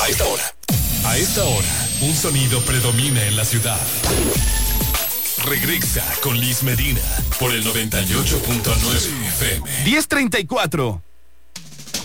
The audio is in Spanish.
A esta hora, un sonido predomina en la ciudad. Regresa con Liz Medina por el 98.9 FM. 10:34.